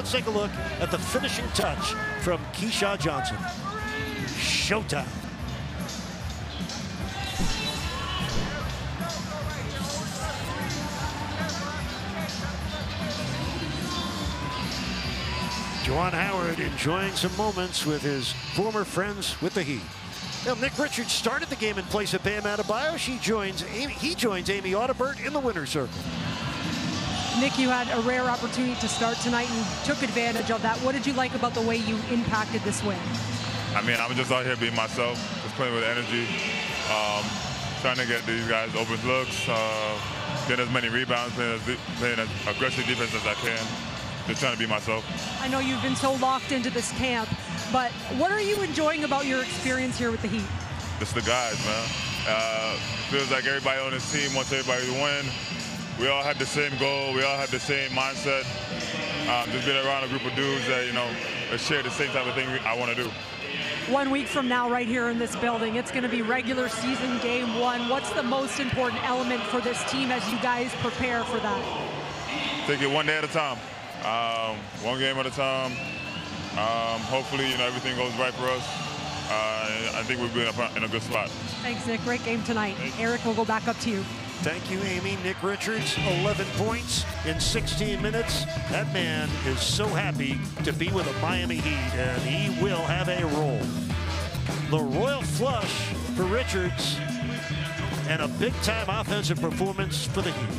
let's take a look at the finishing touch from Keyshawn Johnson. Showtime. Juwan Howard enjoying some moments with his former friends with the Heat. Now, Nick Richards started the game in place of Bam Adebayo. He joins Amy Audibert in the winner's circle. Nick, you had a rare opportunity to start tonight and took advantage of that. What did you like about the way you impacted this win? I mean, I'm just out here being myself, just playing with energy, trying to get these guys open looks, getting as many rebounds, playing as aggressive defense as I can. Just trying to be myself. I know you've been so locked into this camp, but what are you enjoying about your experience here with the Heat? Just the guys, man. Feels like everybody on this team wants everybody to win. We all have the same goal. We all have the same mindset. Just being around a group of dudes that, you know, share the same type of thing I want to do. 1 week from now, right here in this building, it's going to be regular season game 1. What's the most important element for this team as you guys prepare for that? Take it one day at a time. One game at a time. Hopefully, you know, everything goes right for us. I think we'll be in a good spot. Thanks, Nick. Great game tonight. Eric, we'll go back up to you. Thank you, Amy. Nick Richards, 11 points in 16 minutes. That man is so happy to be with the Miami Heat, and he will have a role. The royal flush for Richards, and a big-time offensive performance for the Heat.